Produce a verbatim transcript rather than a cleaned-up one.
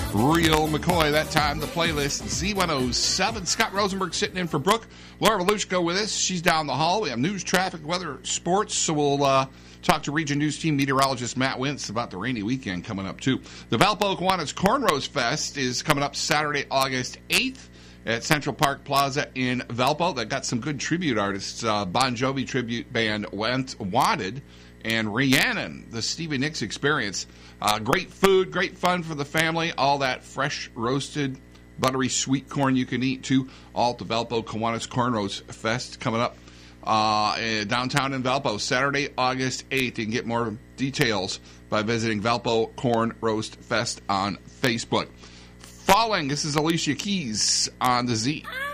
Real McCoy, that time, the playlist, Z one oh seven. Scott Rosenberg sitting in for Brooke. Laura Volushko with us. She's down the hall. We have news, traffic, weather, sports. So we'll uh, talk to Region News Team meteorologist Matt Wintz about the rainy weekend coming up, too. The Valpo Kiwanis Corn Roast Fest is coming up Saturday, August eighth at Central Park Plaza in Valpo. They've got some good tribute artists. Uh, Bon Jovi tribute band Went Wanted and Rhiannon, the Stevie Nicks Experience. Uh, great food, great fun for the family. All that fresh, roasted, buttery, sweet corn you can eat, too. All at the Valpo Kiwanis Corn Roast Fest coming up uh, downtown in Valpo, Saturday, August eighth. You can get more details by visiting Valpo Corn Roast Fest on Facebook. Falling, this is Alicia Keys on the Z.